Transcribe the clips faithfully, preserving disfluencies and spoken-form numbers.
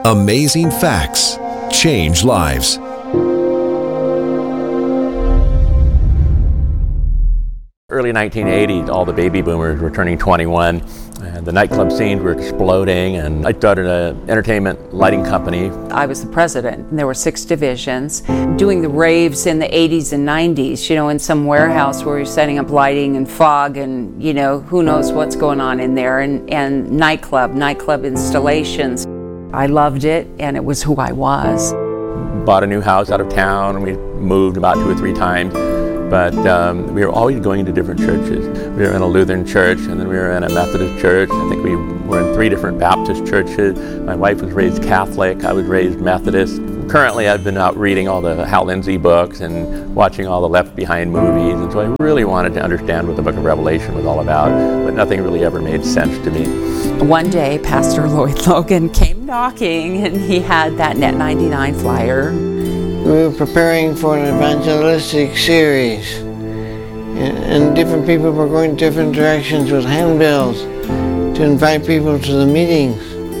Amazing facts change lives. Early nineteen eighties, all the baby boomers were turning twenty-one, and the nightclub scenes were exploding, and I started an entertainment lighting company. I was the president, and there were six divisions. Doing the raves in the eighties and nineties, you know, in some warehouse where you're setting up lighting and fog and, you know, who knows what's going on in there, and, and nightclub, nightclub installations. I loved it, and it was who I was. Bought a new house out of town, and we moved about two or three times. But um, we were always going to different churches. We were in a Lutheran church, and then we were in a Methodist church. I think we were in three different Baptist churches. My wife was raised Catholic. I was raised Methodist. Currently, I've been out reading all the Hal Lindsey books and watching all the Left Behind movies, and so I really wanted to understand what the book of Revelation was all about, but nothing really ever made sense to me. One day, Pastor Lloyd Logan came knocking, and he had that Net ninety-nine flyer. We were preparing for an evangelistic series, and different people were going different directions with handbills to invite people to the meetings.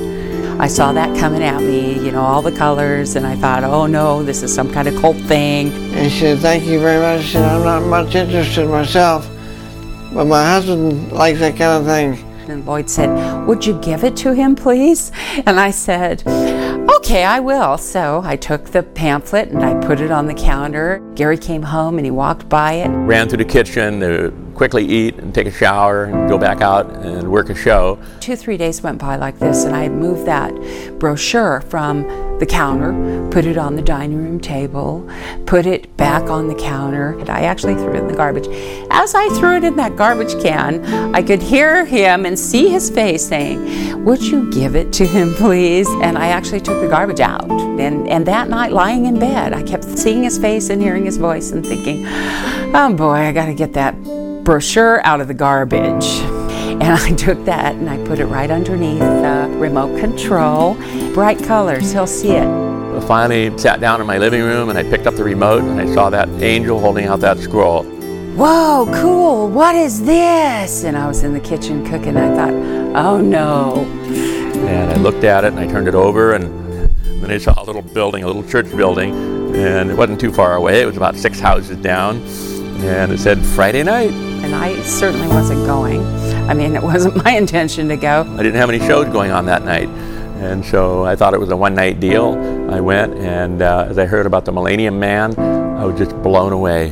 I saw that coming at me, you know, all the colors, and I thought, oh no, this is some kind of cult thing. And she said, thank you very much. She said, I'm not much interested myself, but my husband likes that kind of thing. And Lloyd said, would you give it to him, please? And I said, okay, I will. So I took the pamphlet and I put it on the counter. Gary came home and he walked by it. Ran through the kitchen to quickly eat and take a shower and go back out and work a show. Two, three days went by like this, and I had moved that brochure from the counter, put it on the dining room table, put it back on the counter. And I actually threw it in the garbage. As I threw it in that garbage can, I could hear him and see his face saying, would you give it to him, please? And I actually took the garbage out. And, and that night, lying in bed, I kept seeing his face and hearing his voice and thinking, oh boy, I gotta get that brochure out of the garbage. And I took that and I put it right underneath the remote control. Bright colors, he'll see it. I finally sat down in my living room and I picked up the remote and I saw that angel holding out that scroll. Whoa, cool, what is this? And I was in the kitchen cooking, and I thought, oh no. And I looked at it and I turned it over, and then I saw a little building, a little church building, and it wasn't too far away. It was about six houses down, and it said Friday night. And I certainly wasn't going. I mean, it wasn't my intention to go. I didn't have any shows going on that night, and so I thought it was a one-night deal. I went, and uh, as I heard about the Millennium Man, I was just blown away.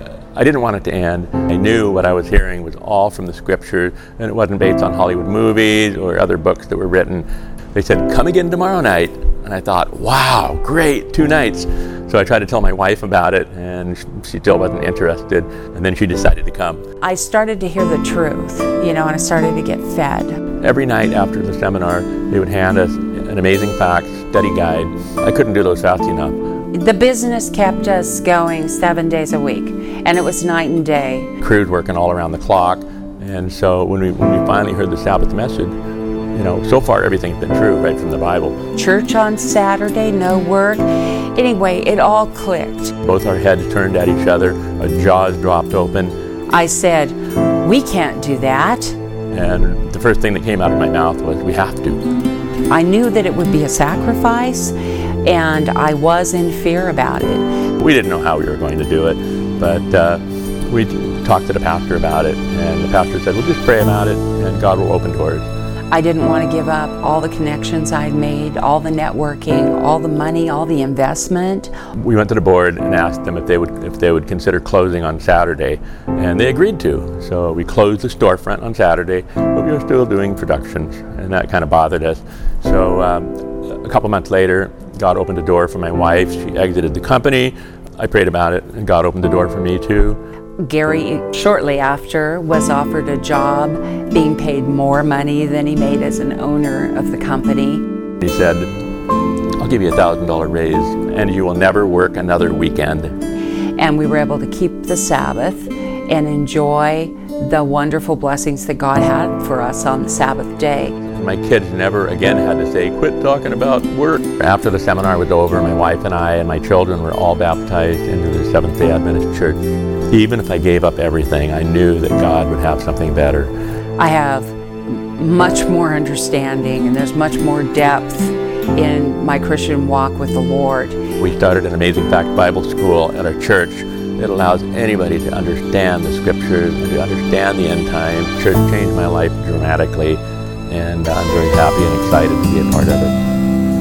I didn't want it to end. I knew what I was hearing was all from the scriptures, and it wasn't based on Hollywood movies or other books that were written. They said, come again tomorrow night. And I thought, wow, great, two nights. So I tried to tell my wife about it, and she still wasn't interested, and then she decided to come. I started to hear the truth, you know, and I started to get fed. Every night after the seminar, they would hand us an Amazing Facts study guide. I couldn't do those fast enough. The business kept us going seven days a week, and it was night and day. Crews working all around the clock, and so when we, when we finally heard the Sabbath message, you know, so far everything's been true right from the Bible. Church on Saturday, no work. Anyway, it all clicked. Both our heads turned at each other, our jaws dropped open. I said, we can't do that. And the first thing that came out of my mouth was, we have to. I knew that it would be a sacrifice, and I was in fear about it. We didn't know how we were going to do it, but uh, we talked to the pastor about it, and the pastor said, well, just pray about it, and God will open doors. I didn't want to give up all the connections I'd made, all the networking, all the money, all the investment. We went to the board and asked them if they would if they would consider closing on Saturday, and they agreed to. So we closed the storefront on Saturday, but we were still doing productions, and that kind of bothered us. So um, a couple months later, God opened a door for my wife. She exited the company. I prayed about it, and God opened the door for me too. Gary, shortly after, was offered a job being paid more money than he made as an owner of the company. He said, I'll give you a one thousand dollars raise, and you will never work another weekend. And we were able to keep the Sabbath and enjoy the wonderful blessings that God had for us on the Sabbath day. My kids never again had to say, quit talking about work. After the seminar was over, my wife and I and my children were all baptized into the Seventh-day Adventist Church. Even if I gave up everything, I knew that God would have something better. I have much more understanding, and there's much more depth in my Christian walk with the Lord. We started an Amazing Fact Bible School at our church that allows anybody to understand the scriptures and to understand the end time. Church changed my life dramatically, and I'm very happy and excited to be a part of it.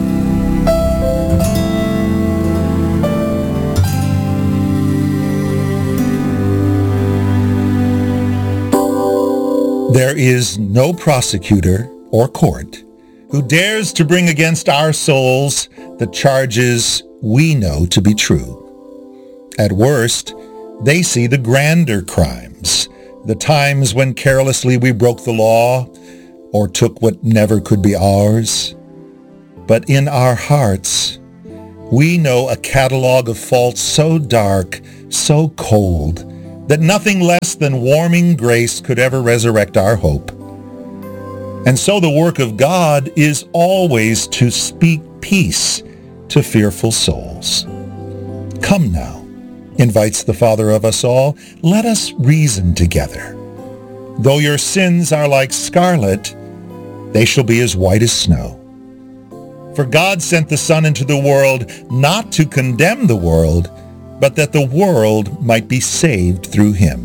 There is no prosecutor or court who dares to bring against our souls the charges we know to be true. At worst, they see the grander crimes, the times when carelessly we broke the law or took what never could be ours. But in our hearts, we know a catalog of faults so dark, so cold, that nothing less than warming grace could ever resurrect our hope. And so the work of God is always to speak peace to fearful souls. Come now, invites the Father of us all, let us reason together. Though your sins are like scarlet, they shall be as white as snow. For God sent the Son into the world not to condemn the world, but that the world might be saved through him.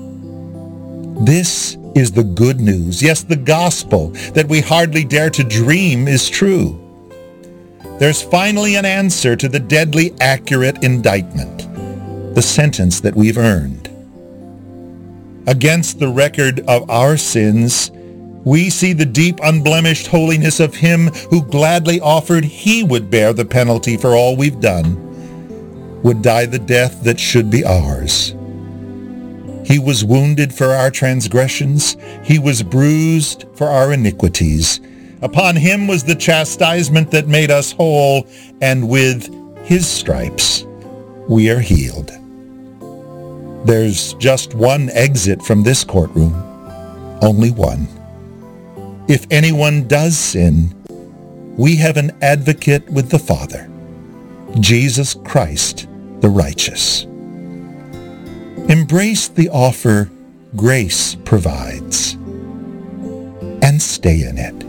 This is the good news, yes, the gospel, that we hardly dare to dream is true. There's finally an answer to the deadly accurate indictment, the sentence that we've earned. Against the record of our sins, we see the deep, unblemished holiness of him who gladly offered he would bear the penalty for all we've done, would die the death that should be ours. He was wounded for our transgressions. He was bruised for our iniquities. Upon him was the chastisement that made us whole, and with his stripes we are healed. There's just one exit from this courtroom, only one. If anyone does sin, we have an advocate with the Father, Jesus Christ, the righteous. Embrace the offer grace provides and stay in it.